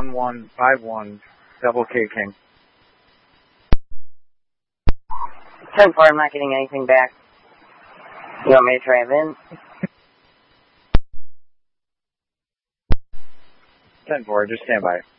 1151 double K King. 10-4, I'm not getting anything back. You want me to try it in? 10-4, just stand by.